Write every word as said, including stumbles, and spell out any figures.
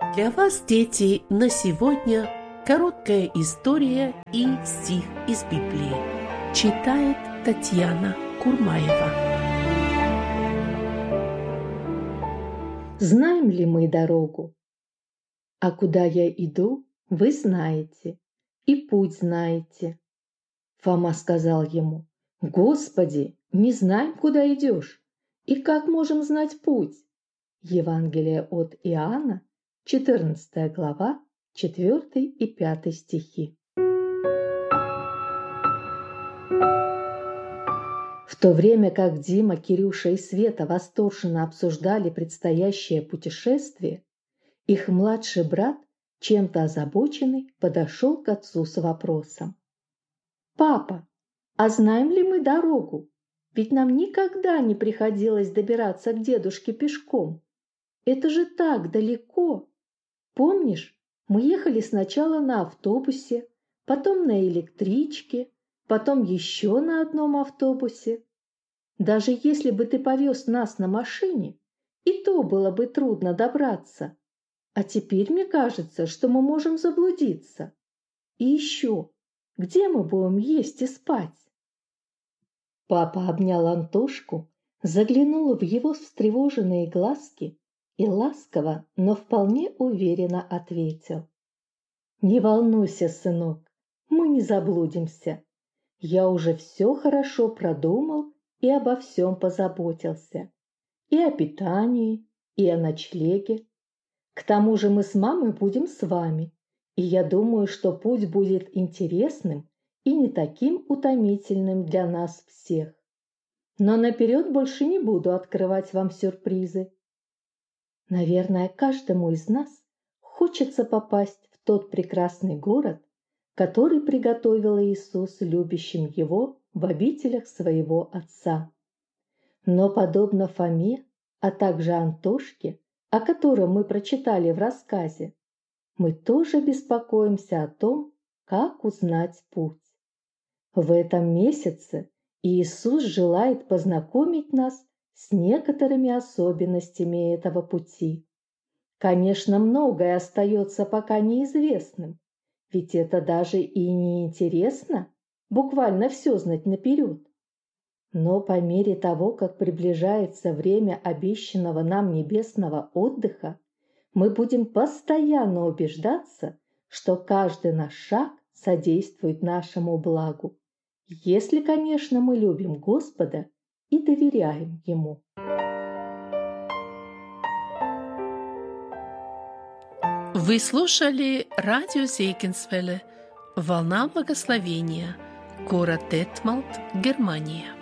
Для вас, дети, на сегодня короткая история и стих из Библии. Читает Татьяна Курмаева. Знаем ли мы дорогу? А куда я иду, вы знаете, и путь знаете. Фома сказал ему: Господи, не знаем, куда идешь, и как можем знать путь? Евангелие от Иоанна, четырнадцатая глава, четвёртый и пятый стихи. В то время как Дима, Кирюша и Света восторженно обсуждали предстоящее путешествие, их младший брат, чем-то озабоченный, подошел к отцу с вопросом. «Папа, а знаем ли мы дорогу? Ведь нам никогда не приходилось добираться к дедушке пешком. Это же так далеко. Помнишь, мы ехали сначала на автобусе, потом на электричке, потом еще на одном автобусе. Даже если бы ты повез нас на машине, и то было бы трудно добраться. А теперь мне кажется, что мы можем заблудиться. И еще, где мы будем есть и спать?» Папа обнял Антошку, заглянул в его встревоженные глазки и ласково, но вполне уверенно ответил. «Не волнуйся, сынок, мы не заблудимся. Я уже все хорошо продумал и обо всем позаботился. И о питании, и о ночлеге. К тому же мы с мамой будем с вами, и я думаю, что путь будет интересным и не таким утомительным для нас всех. Но наперед больше не буду открывать вам сюрпризы. Наверное, каждому из нас хочется попасть в тот прекрасный город, который приготовил Иисус любящим его в обителях своего Отца. Но подобно Фоме, а также Антошке, о котором мы прочитали в рассказе, мы тоже беспокоимся о том, как узнать путь. В этом месяце Иисус желает познакомить нас с некоторыми особенностями этого пути. Конечно, многое остается пока неизвестным, ведь это даже и не интересно, буквально все знать наперед. Но по мере того, как приближается время обещанного нам небесного отдыха, мы будем постоянно убеждаться, что каждый наш шаг содействует нашему благу, если, конечно, мы любим Господа и доверяем Ему. Вы слушали радио Зейгенсвелле «Волна благословения», город Детмалт, Германия.